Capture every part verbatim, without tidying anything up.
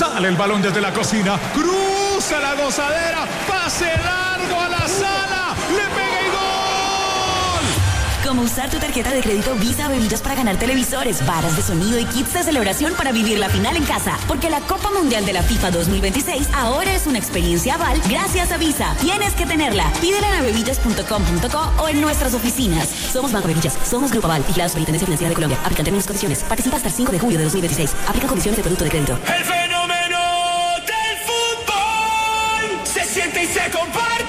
Sale el balón desde la cocina, cruza la gozadera, pase largo a la sala, le pega y gol. Como usar tu tarjeta de crédito Visa Bebidas para ganar televisores, varas de sonido y kits de celebración para vivir la final en casa. Porque la Copa Mundial de la FIFA dos mil veintiséis ahora es una experiencia Aval gracias a Visa. Tienes que tenerla. Pídela en abebillas punto com punto co o en nuestras oficinas. Somos Banco Bebillas, somos Grupo Aval, vigilados por Superintendencia Financiera de Colombia. Aplican términos y condiciones. Participa hasta el cinco de julio de dos mil veintiséis. Aplican condiciones de producto de crédito. El fenómeno del fútbol se siente y se comparte.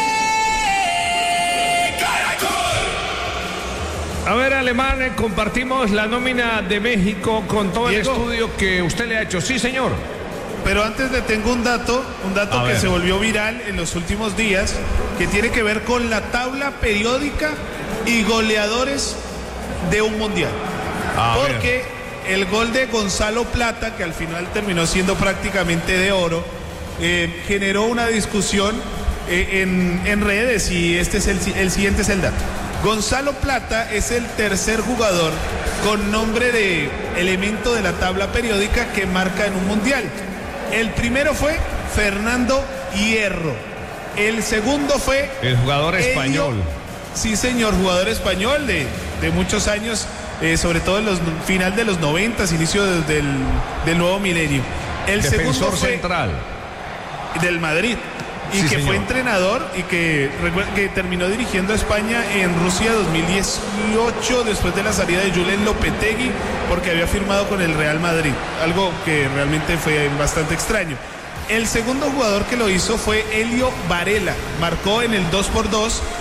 A ver, Alemán, eh, compartimos la nómina de México con todo Diego. el estudio que usted le ha hecho. Sí, señor. Pero antes le tengo un dato, un dato A que ver. se volvió viral en los últimos días, que tiene que ver con la tabla periódica y goleadores de un mundial. A ver. Porque el gol de Gonzalo Plata, que al final terminó siendo prácticamente de oro, eh, generó una discusión eh, en, en redes y este es el, el siguiente es el dato. Gonzalo Plata es el tercer jugador con nombre de elemento de la tabla periódica que marca en un mundial. El primero fue Fernando Hierro. El segundo fue El jugador Elio- español. Sí, señor, jugador español de, de muchos años, eh, sobre todo en los final de los noventas, inicio de- del, del nuevo milenio. El Defensor segundo fue central. del Madrid. Y Sí, que señor. fue entrenador y que, recuer- que terminó dirigiendo a España en Rusia dos mil dieciocho después de la salida de Julen Lopetegui porque había firmado con el Real Madrid, algo que realmente fue bastante extraño. El segundo jugador que lo hizo fue Elio Varela, marcó en el dos por dos